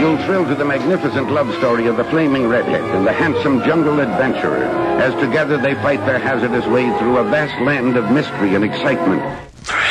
You'll thrill to the magnificent love story of the flaming redhead and the handsome jungle adventurer, as together they fight their hazardous way through a vast land of mystery and excitement.